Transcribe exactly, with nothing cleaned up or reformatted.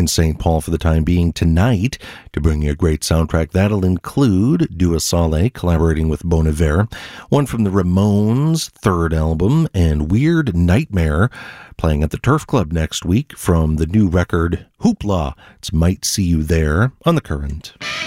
in Saint Paul for the time being tonight to bring you a great soundtrack. That'll include Dua Saleh collaborating with Bon Iver, one from the Ramones' third album, and Weird Nightmare playing at the Turf Club next week from the new record Hoopla. It's Might See You There on The Current.